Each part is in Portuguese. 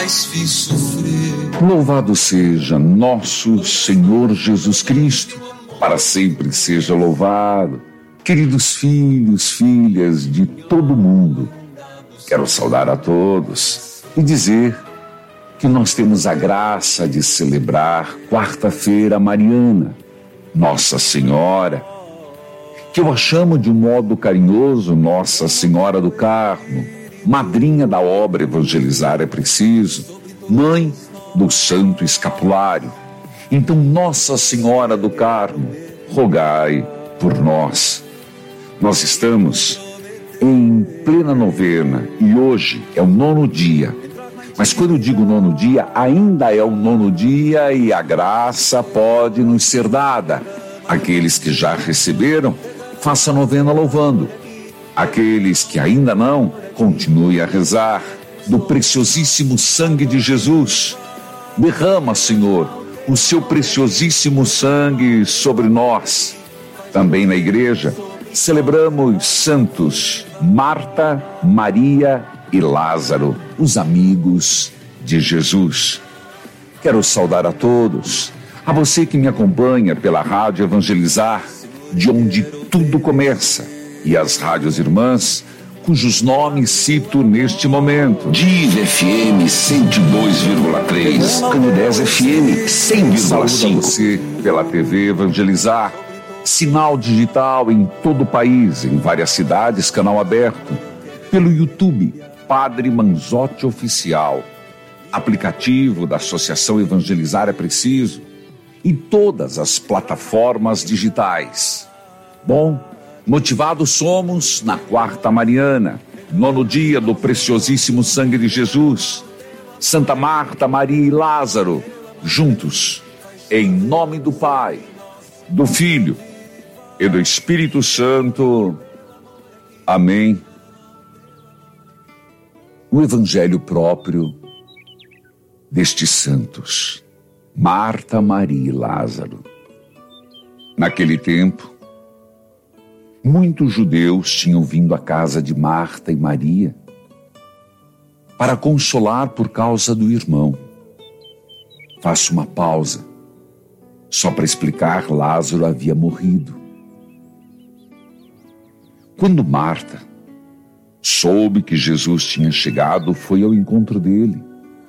fiz sofrer. Louvado seja nosso Senhor Jesus Cristo, para sempre seja louvado. Queridos filhos, filhas de todo mundo, quero saudar a todos e dizer que nós temos a graça de celebrar quarta-feira mariana, Nossa Senhora, que eu a chamo de um modo carinhoso Nossa Senhora do Carmo, madrinha da obra Evangelizar é Preciso, mãe do Santo Escapulário. Então, Nossa Senhora do Carmo, rogai por nós. Nós estamos em plena novena e hoje é o 9º dia. Mas quando eu digo 9º dia, ainda é o 9º dia e a graça pode nos ser dada. Aqueles que já receberam, faça a novena louvando. Aqueles que ainda não, continue a rezar do preciosíssimo sangue de Jesus. Derrama, Senhor, o seu preciosíssimo sangue sobre nós. Também na igreja, celebramos santos Marta, Maria e Lázaro, os amigos de Jesus. Quero saudar a todos, a você que me acompanha pela Rádio Evangelizar, de onde tudo começa, e as rádios irmãs, cujos nomes cito neste momento. Diz FM 102,3, Canidés FM 100,5. Saúdo a você pela TV Evangelizar, sinal digital em todo o país, em várias cidades, canal aberto, pelo YouTube, Padre Manzotti Oficial, aplicativo da Associação Evangelizar é Preciso, e todas as plataformas digitais. Bom, motivados somos na quarta mariana, 9º dia do preciosíssimo sangue de Jesus. Santa Marta, Maria e Lázaro, juntos, em nome do Pai, do Filho e do Espírito Santo. Amém. O evangelho próprio destes santos, Marta, Maria e Lázaro. Naquele tempo, muitos judeus tinham vindo à casa de Marta e Maria para consolar por causa do irmão. Faço uma pausa, só para explicar: Lázaro havia morrido. Quando Marta soube que Jesus tinha chegado, foi ao encontro dele.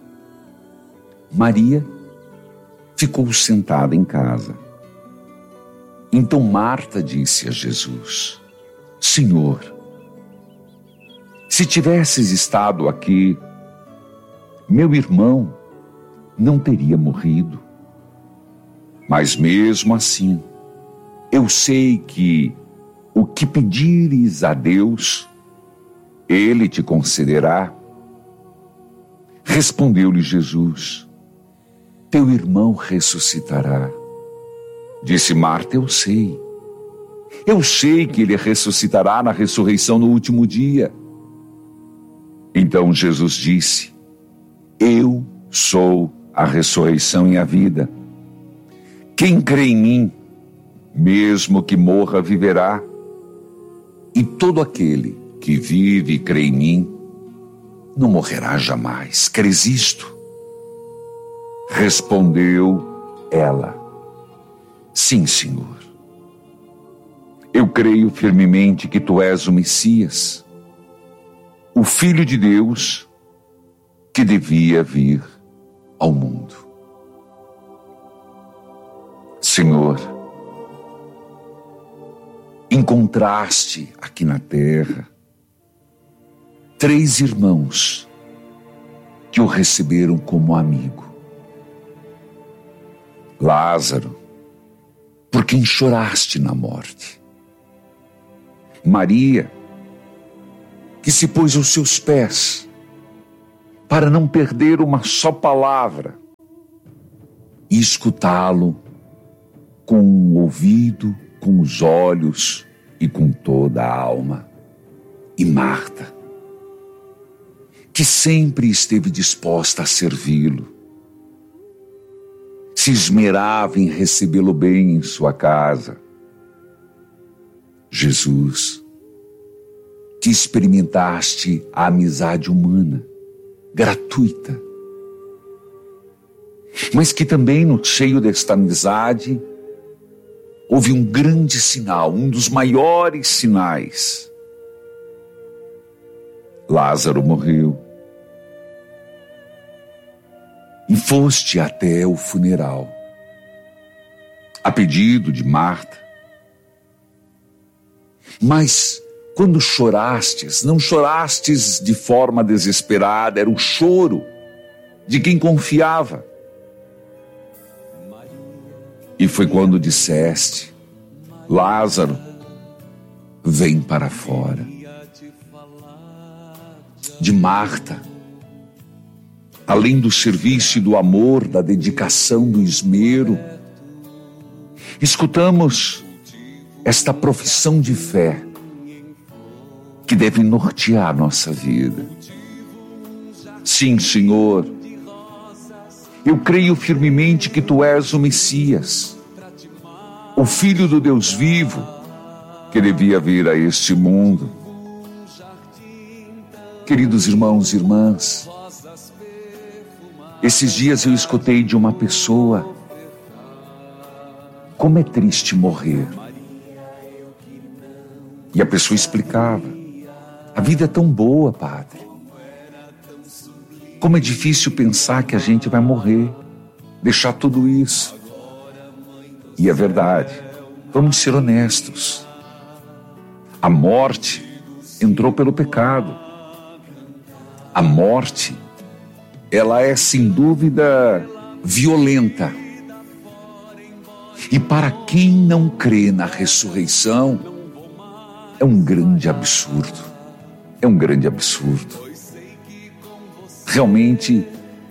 Maria ficou sentada em casa. Então Marta disse a Jesus: Senhor, se tivesses estado aqui, meu irmão não teria morrido. Mas mesmo assim, eu sei que o que pedires a Deus, Ele te concederá. Respondeu-lhe Jesus: Teu irmão ressuscitará. Disse Marta: Eu sei que ele ressuscitará na ressurreição no último dia. Então Jesus disse: Eu sou a ressurreição e a vida. Quem crê em mim, mesmo que morra, viverá. E todo aquele que vive e crê em mim, não morrerá jamais. Crês isto? Respondeu ela: Sim, Senhor. Eu creio firmemente que Tu és o Messias, o Filho de Deus, que devia vir ao mundo. Senhor, encontraste aqui na terra 3 irmãos que o receberam como amigo. Lázaro, por quem choraste na morte. Maria, que se pôs aos seus pés para não perder uma só palavra e escutá-lo com o ouvido, com os olhos e com toda a alma. E Marta, que sempre esteve disposta a servi-lo, se esmerava em recebê-lo bem em sua casa. Jesus, que experimentaste a amizade humana, gratuita, mas que também no seio desta amizade houve um grande sinal, um dos maiores sinais. Lázaro morreu. E foste até o funeral, a pedido de Marta. Mas quando chorastes, não chorastes de forma desesperada, era o choro de quem confiava. E foi quando disseste: Lázaro, vem para fora. De Marta, além do serviço e do amor, da dedicação, do esmero, escutamos esta profissão de fé que deve nortear a nossa vida. Sim, Senhor, eu creio firmemente que Tu és o Messias, o Filho do Deus vivo, que devia vir a este mundo. Queridos irmãos e irmãs, esses dias eu escutei de uma pessoa: como é triste morrer. E a pessoa explicava: a vida é tão boa, padre. Como é difícil pensar que a gente vai morrer, deixar tudo isso. E é verdade, vamos ser honestos. A morte entrou pelo pecado. A morte, ela é sem dúvida violenta. E para quem não crê na ressurreição, é um grande absurdo. É um grande absurdo. Realmente,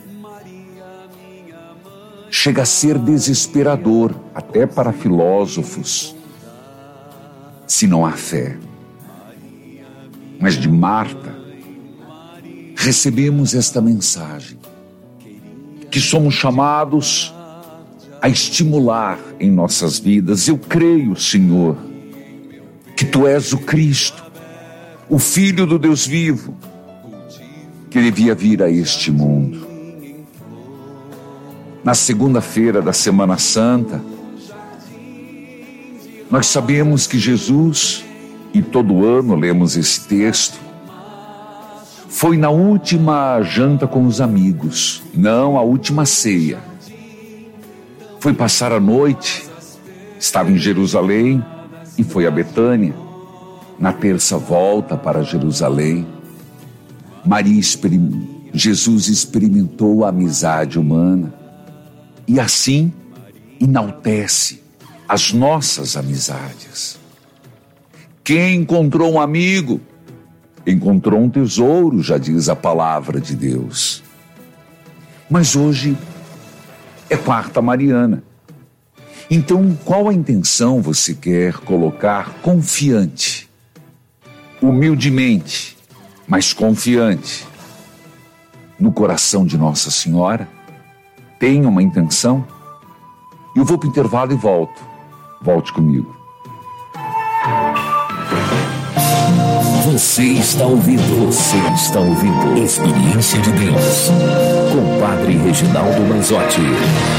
chega a ser desesperador, até para filósofos, se não há fé. Mas de Marta, recebemos esta mensagem, que somos chamados a estimular em nossas vidas. Eu creio, Senhor, que Tu és o Cristo, o Filho do Deus vivo, que devia vir a este mundo. Na segunda-feira da Semana Santa, nós sabemos que Jesus, e todo ano lemos esse texto, foi na última janta com os amigos, não a última ceia. Foi passar a noite, estava em Jerusalém e foi a Betânia. Na terça volta para Jerusalém. Jesus experimentou a amizade humana e assim enaltece as nossas amizades. Quem encontrou um amigo, encontrou um tesouro, já diz a palavra de Deus. Mas hoje é quarta mariana. Então, qual a intenção você quer colocar confiante, humildemente, mas confiante, no coração de Nossa Senhora? Tem uma intenção? Eu vou para o intervalo e volto. Volte comigo. Você está ouvindo Experiência de Deus com Padre Reginaldo Manzotti.